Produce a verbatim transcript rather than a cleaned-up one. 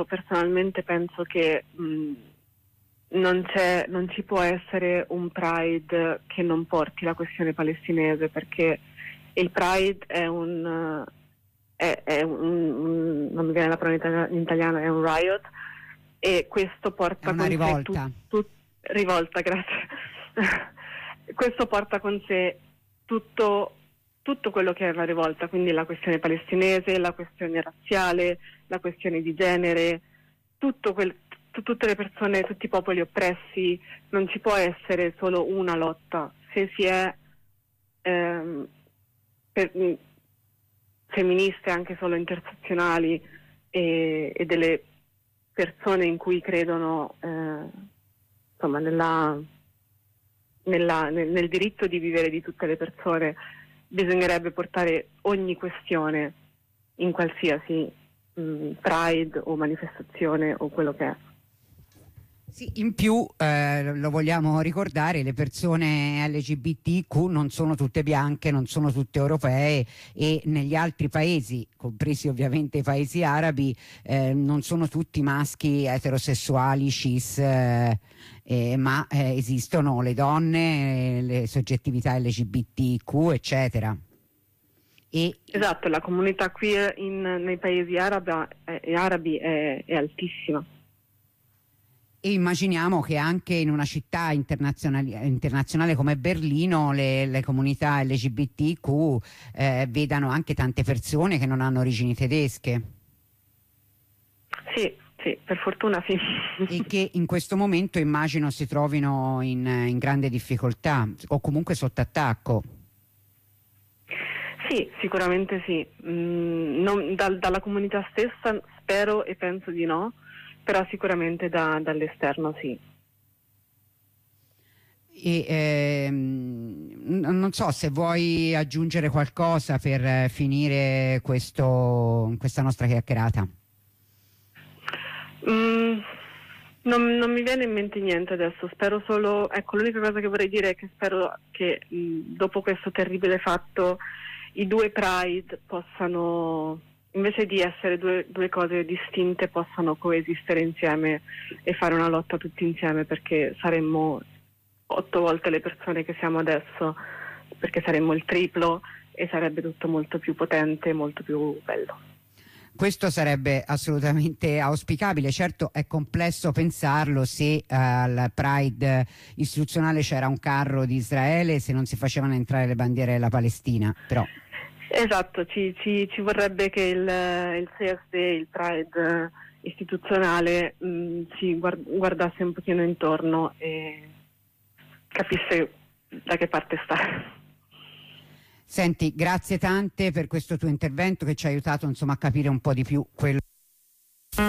personalmente penso che mh, non c'è, non ci può essere un Pride che non porti la questione palestinese, perché il Pride è un, è, è un, un non mi viene la parola in italiano, è un riot, e questo porta è una con rivolta. sé tu, tu, rivolta, grazie. Questo porta con sé tutto, tutto quello che è la rivolta, quindi la questione palestinese, la questione razziale, la questione di genere, tutto quel, t- tutte le persone, tutti i popoli oppressi. Non ci può essere solo una lotta. Se si è ehm, per, mh, femministe, anche solo intersezionali, e, e delle persone in cui credono eh, insomma nella, nella, nel, nel diritto di vivere di tutte le persone, bisognerebbe portare ogni questione in qualsiasi mh, Pride o manifestazione o quello che è. Sì, in più eh, lo vogliamo ricordare, le persone L G B T Q non sono tutte bianche, non sono tutte europee, e negli altri paesi, compresi ovviamente i paesi arabi, eh, non sono tutti maschi eterosessuali, cis, eh, eh, ma eh, esistono le donne, eh, le soggettività L G B T Q, eccetera. E esatto, la comunità queer in, nei paesi araba, eh, arabi è, è altissima. E immaginiamo che anche in una città internazionale, internazionale come Berlino le, le comunità L G B T Q eh, vedano anche tante persone che non hanno origini tedesche. Sì, sì, per fortuna sì. E che in questo momento immagino si trovino in, in grande difficoltà o comunque sotto attacco. Sì, sicuramente sì. Mm, non, dal, dalla comunità stessa spero e penso di no, però sicuramente da, dall'esterno sì. E, ehm, non so se vuoi aggiungere qualcosa per eh, finire questo, questa nostra chiacchierata. Mm, non, non mi viene in mente niente adesso, spero solo, ecco, l'unica cosa che vorrei dire è che spero che mh, dopo questo terribile fatto i due Pride possano, invece di essere due, due cose distinte, possano coesistere insieme e fare una lotta tutti insieme, perché saremmo otto volte le persone che siamo adesso, perché saremmo il triplo e sarebbe tutto molto più potente, molto più bello. Questo sarebbe assolutamente auspicabile. Certo è complesso pensarlo se eh, al Pride istituzionale c'era un carro di Israele, se non si facevano entrare le bandiere della Palestina, però esatto, ci, ci, ci vorrebbe che il, il C S D, il Pride istituzionale, mh, si guard- guardasse un pochino intorno e capisse da che parte sta. Senti, grazie tante per questo tuo intervento che ci ha aiutato insomma a capire un po' di più quello